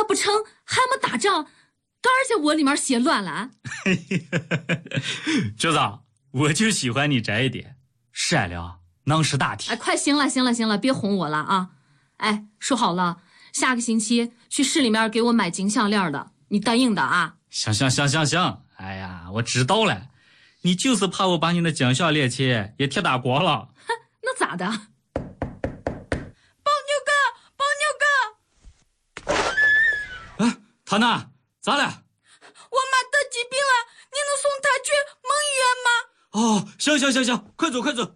那不成还没打仗，刚而且窝里面血乱了。 侄子，我就喜欢你这一点，善良能识大体。 哎，快行了，别哄我了啊！哎，说好了，下个星期去市里面给我买金项链的，你答应的啊？ 行，哎呀，我知道了，你就是怕我把你的金项链钱也贴打光了。 哼，那咋的？ 保牛哥！ 哎，他呢？咋了？ 我妈得疾病了，你能送她去蒙医院吗？ 哦，行，快走。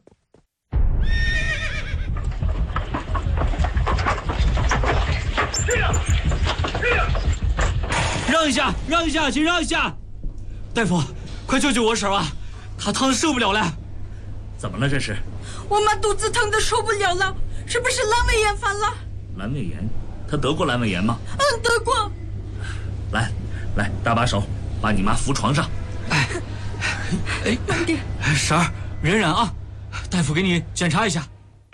让一下，请让一下！大夫，快救救我婶啊！她疼得受不了了。怎么了这是？ 我妈肚子疼得受不了了，是不是阑尾炎犯了？ 阑尾炎？她得过阑尾炎吗？ 得过。 来，搭把手，把你妈扶床上。哎， 慢点。 婶儿，忍啊，大夫给你检查一下。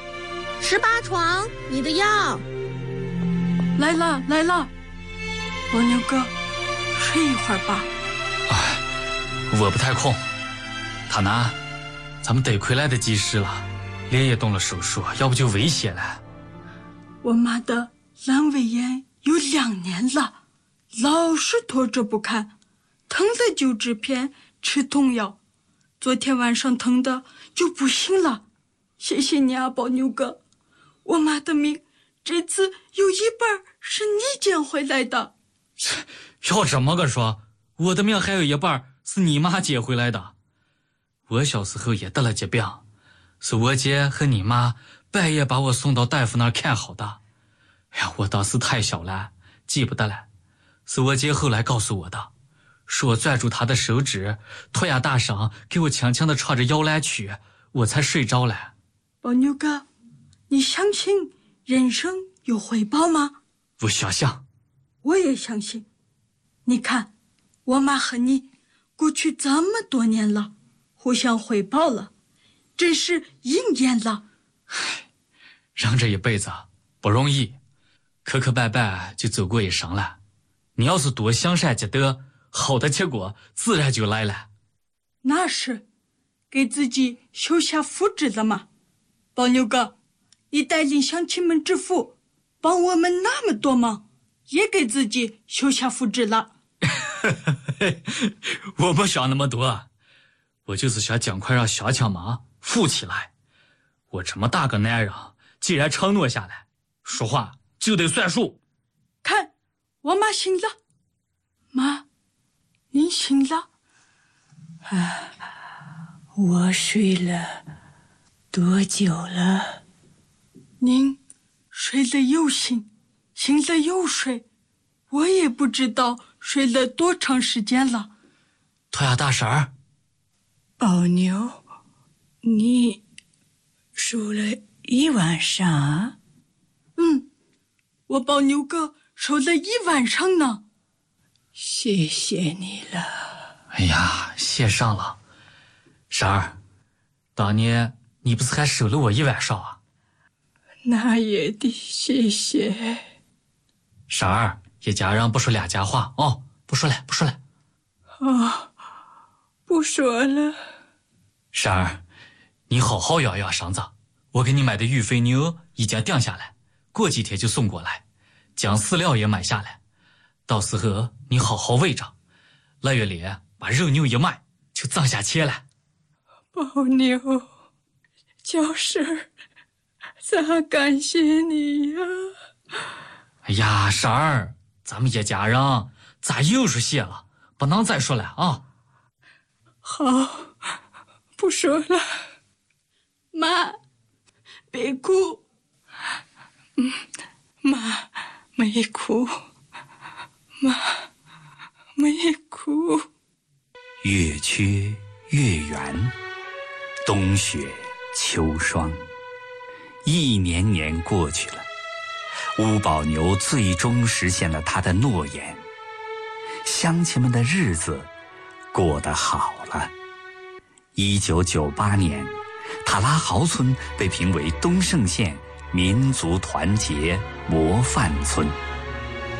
18床，你的药。 来了，保牛哥，睡一会儿吧。 我不太空。他呢？咱们得亏来得及时了，连夜动了手术，要不就危险了。 我妈的阑尾炎有2年了，老是拖着不看，疼了就制片吃痛药，昨天晚上疼的就不行了。谢谢你啊，保牛哥，我妈的命这次有一半是你捡回来的。 要这么个说，我的命还有一半是你妈接回来的。我小时候也得了疾病，是我姐和你妈半夜把我送到大夫那儿看好的。哎呀，我当时太小了，记不得了。是我姐后来告诉我的，说我攥住她的手指，托呀大声给我轻轻地唱着摇篮曲，我才睡着了。 保牛哥，你相信人生有回报吗？ 我相信。 我也相信。你看，我妈和你过去这么多年了，互相回报了，真是应验了。 人这一辈子不容易，磕磕绊绊就走过一生了。你要是多行善积德，好的结果自然就来了。 那是，给自己修下福祉了嘛。保牛哥，你带领乡亲们致富，帮我们那么多忙，也给自己修下福祉了。 我不想那么多，我就是想尽快让乡亲们富起来。我这么大个男人，既然承诺下来，说话就得算数。 看，我妈醒了。妈，您醒了？ 我睡了多久了？ 您睡了又醒，醒了又睡，我也不知道睡了多长时间了。 托呀大婶儿， 保牛，你数了一晚上啊？ 我保牛哥守了一晚上呢。 谢谢你了。 哎呀，谢上了。婶儿，当年你不是还守了我一晚上啊？ 那也得谢谢。 婶儿，一家人不说两家话哦，不说了。 不说了。 婶儿，你好好养养身子，我给你买的玉肥牛已经定下来，过几天就送过来，将饲料也买下来，到时候你好好喂着，2月里把肉牛一卖就挣下钱了。 保牛，叫婶儿咋感谢你呀？ 哎呀，婶儿，咱们一家人咋又说谢了？不能再说了啊！ 好，不说了。 妈，别哭。 妈没哭，妈没哭。 月缺月圆，冬雪秋霜，一年年过去了，乌保牛最终实现了他的诺言，乡亲们的日子过得好了。1998年，塔拉豪村被评为东胜县民族团结模范村。